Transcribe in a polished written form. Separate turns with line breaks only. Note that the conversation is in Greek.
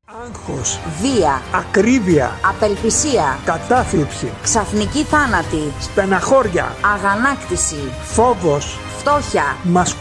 Άγχος,
βία,
ακρίβεια,
απελπισία,
κατάθλιψη,
ξαφνική θάνατη,
στεναχώρια,
αγανάκτηση,
φόβος,
φτώχεια,